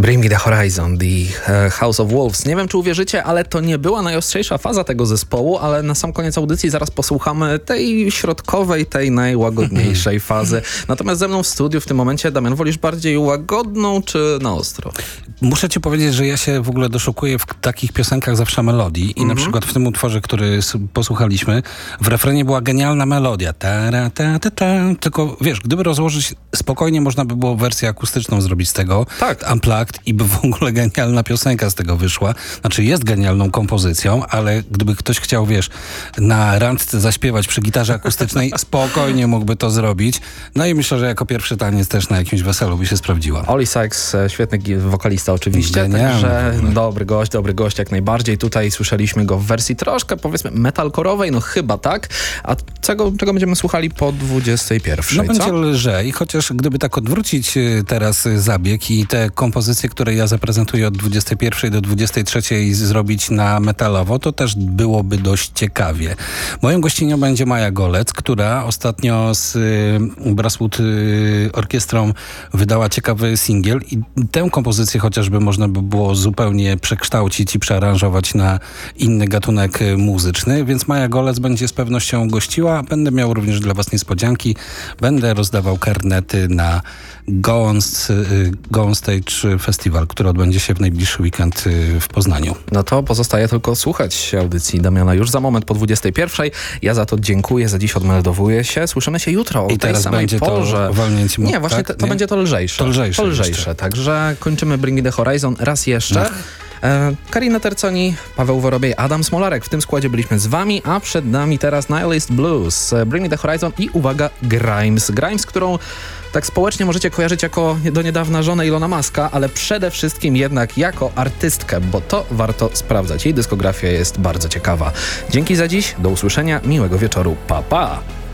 Bring Me The Horizon, The House of Wolves. Nie wiem, czy uwierzycie, ale to nie była najostrzejsza faza tego zespołu, ale na sam koniec audycji zaraz posłuchamy tej środkowej, tej najłagodniejszej fazy. Natomiast ze mną w studiu w tym momencie, Damian, wolisz bardziej łagodną czy na ostro? Muszę ci powiedzieć, że ja się w ogóle doszukuję w takich piosenkach zawsze melodii i na przykład w tym utworze, który posłuchaliśmy, w refrenie była genialna melodia. Ta, ta, ta, ta. Tylko wiesz, gdyby rozłożyć spokojnie, można by było wersję akustyczną zrobić z tego. Tak. Unplugged i by w ogóle genialna piosenka z tego wyszła. Znaczy jest genialną kompozycją, ale gdyby ktoś chciał, wiesz, na randce zaśpiewać przy gitarze akustycznej, spokojnie mógłby to zrobić. No i myślę, że jako pierwszy taniec też na jakimś weselu by się sprawdziła. Oli Sykes, świetny wokalista oczywiście, Genialny. także dobry gość jak najbardziej. Tutaj słyszeliśmy go w wersji troszkę, powiedzmy, metalkorowej, no chyba tak. A czego będziemy słuchali po 21? No co? będzie lżej, chociaż gdyby tak odwrócić teraz zabieg i te kompozycje, które ja zaprezentuję od 21 do 23 zrobić na metalowo, to też byłoby dość ciekawie. Moją gościnią będzie Maja Golec, która ostatnio z Brasswood Orkiestrą wydała ciekawy singiel i tę kompozycję chociażby można by było zupełnie przekształcić i przearanżować na inny gatunek muzyczny, więc Maja Golec będzie z pewnością gościła. Będę miał również dla was niespodzianki. Będę rozdawał karnety na Go On Stage Festival, który odbędzie się w najbliższy weekend w Poznaniu. No to pozostaje tylko słuchać audycji Damiana już za moment po 21. Ja za to dziękuję, za dziś odmeldowuję się. Słyszymy się jutro o tej teraz samej będzie porze. to walnięcie Nie, właśnie tak? to będzie to lżejsze. To lżejsze. Także kończymy Bring Me The Horizon raz jeszcze. Karina Terconi, Paweł Worobiej, Adam Smolarek. W tym składzie byliśmy z wami, a przed nami teraz Nihilist Blues, Bring Me The Horizon i uwaga, Grimes. Grimes, którą tak społecznie możecie kojarzyć jako do niedawna żonę Ilona Muska, ale przede wszystkim jednak jako artystkę, bo to warto sprawdzać. Jej dyskografia jest bardzo ciekawa. Dzięki za dziś, do usłyszenia, miłego wieczoru, pa pa!